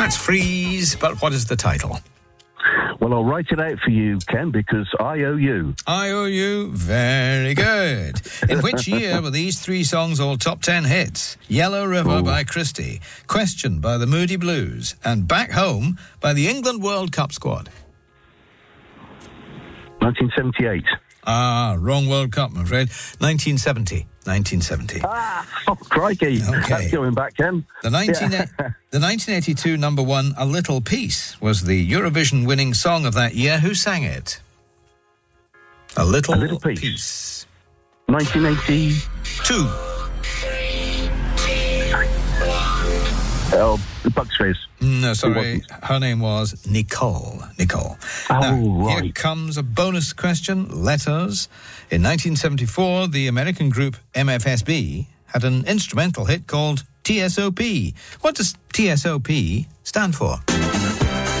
That's Freeze, but what is the title? Well, I'll write it out for you, Ken, because I owe you. I owe you. Very good. In which year were these three songs all top 10 hits? Yellow River by Christie, Question by the Moody Blues, and Back Home by the England World Cup squad. 1978. Wrong World Cup, I'm afraid. 1970. Crikey. Okay. That's going back, Ken. The 1982 number one, A Little Piece, was the Eurovision winning song of that year. Who sang it? A Little Piece. 1982. The Bucks Fizz. No, sorry. Her name was Nicole. Right. Here comes a bonus question. Letters. In 1974, the American group MFSB had an instrumental hit called TSOP. What does TSOP stand for?